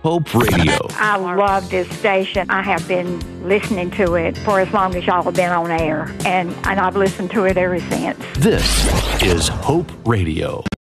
Hope Radio. I love this station. I have been listening to it for as long as y'all have been on air, and I've listened to it ever since. This is Hope Radio.